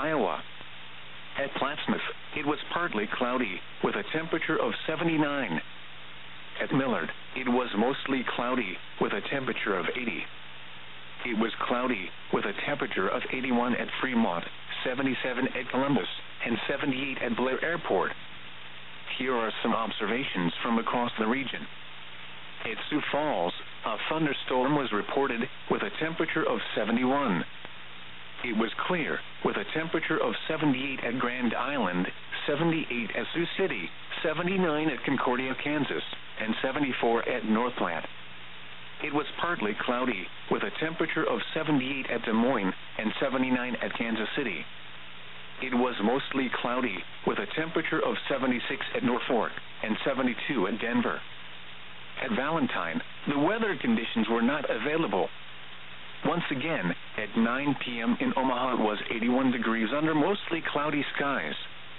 Iowa. At Plattsmouth, it was partly cloudy, with a temperature of 79. At Millard, it was mostly cloudy, with a temperature of 80. It was cloudy, with a temperature of 81 at Fremont, 77 at Columbus, and 78 at Blair Airport. Here are some observations from across the region. At Sioux Falls, a thunderstorm was reported, with a temperature of 71. It was clear, with a temperature of 78 at Grand Island, 78 at Sioux City, 79 at Concordia, Kansas, and 74 at North Platte. It was partly cloudy, with a temperature of 78 at Des Moines and 79 at Kansas City. It was mostly cloudy, with a temperature of 76 at Norfolk and 72 at Denver. At Valentine, the weather conditions were not available. Once again, at 9 p.m. in Omaha it was 81 degrees under mostly cloudy skies.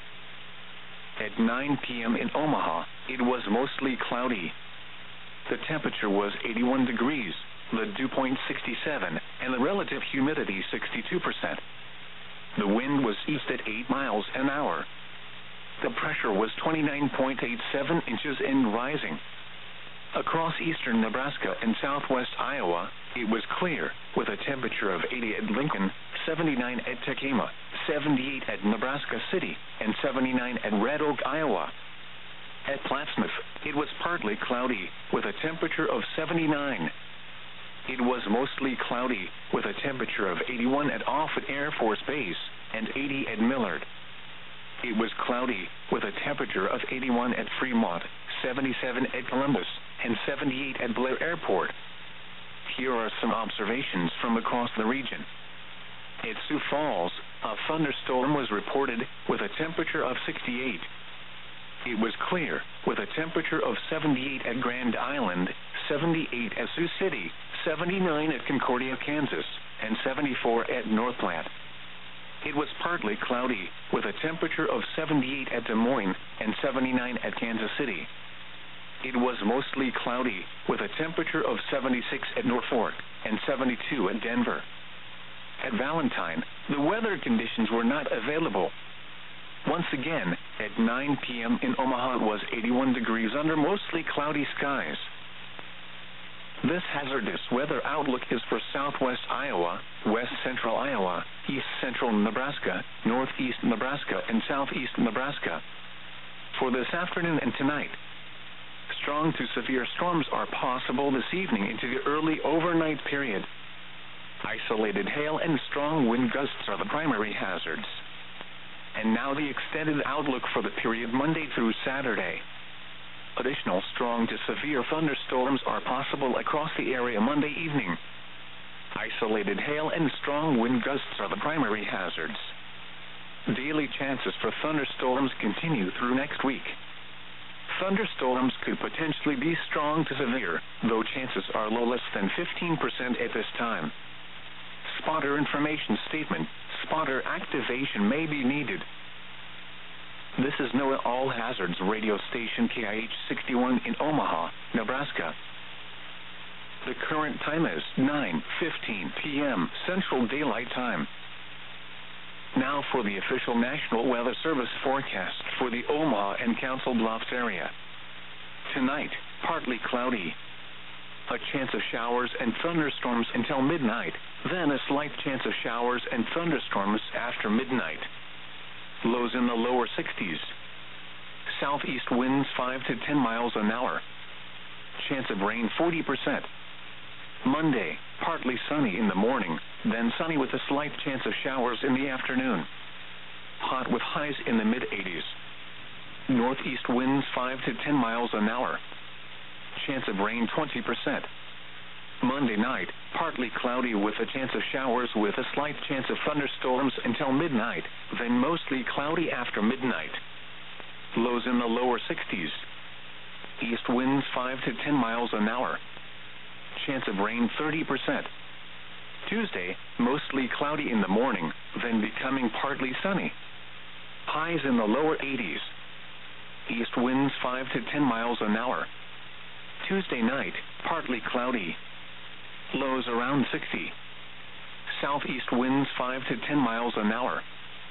At 9 p.m. in Omaha, it was mostly cloudy. The temperature was 81 degrees, the dew point 67, and the relative humidity 62%. The wind was east at 8 miles an hour. The pressure was 29.87 inches and rising. Across eastern Nebraska and southwest Iowa, it was clear, with a temperature of 80 at Lincoln, 79 at Tekamah, 78 at Nebraska City, and 79 at Red Oak, Iowa. At Plattsmouth, it was partly cloudy, with a temperature of 79. It was mostly cloudy, with a temperature of 81 at Offutt Air Force Base, and 80 at Millard. It was cloudy, with a temperature of 81 at Fremont, 77 at Columbus, and 78 at Blair Airport. Here are some observations from across the region. At Sioux Falls, a thunderstorm was reported, with a temperature of 68. It was clear, with a temperature of 78 at Grand Island, 78 at Sioux City, 79 at Concordia, Kansas, and 74 at North Platte. It was partly cloudy, with a temperature of 78 at Des Moines and 79 at Kansas City. It was mostly cloudy, with a temperature of 76 at Norfolk and 72 at Denver. At Valentine, the weather conditions were not available. Once again, at 9 p.m. in Omaha it was 81 degrees under mostly cloudy skies. This hazardous weather outlook is for southwest Iowa, west central Iowa, east central Nebraska, northeast Nebraska, and southeast Nebraska. For this afternoon and tonight, strong to severe storms are possible this evening into the early overnight period. Isolated hail and strong wind gusts are the primary hazards. And now the extended outlook for the period Monday through Saturday. Additional strong to severe thunderstorms are possible across the area Monday evening. Isolated hail and strong wind gusts are the primary hazards. Daily chances for thunderstorms continue through next week. Thunderstorms could potentially be strong to severe, though chances are low, less than 15% at this time. Spotter information statement: spotter activation may be needed. This is NOAA All Hazards radio station KIH 61 in Omaha, Nebraska. The current time is 9:15 p.m. Central Daylight Time. Now for the official National Weather Service forecast for the Omaha and Council Bluffs area. Tonight, partly cloudy. A chance of showers and thunderstorms until midnight, then a slight chance of showers and thunderstorms after midnight. Lows in the lower 60s. Southeast winds 5 to 10 miles an hour. Chance of rain 40%. Monday, partly sunny in the morning, then sunny with a slight chance of showers in the afternoon. Hot with highs in the mid-80s. Northeast winds 5 to 10 miles an hour. Chance of rain 20%. Monday night, partly cloudy with a chance of showers with a slight chance of thunderstorms until midnight, then mostly cloudy after midnight. Lows in the lower 60s. East winds 5 to 10 miles an hour. Chance of rain 30%. Tuesday, mostly cloudy in the morning, then becoming partly sunny. Highs in the lower 80s. East winds 5 to 10 miles an hour. Tuesday night, partly cloudy. Lows around 60. Southeast winds 5 to 10 miles an hour.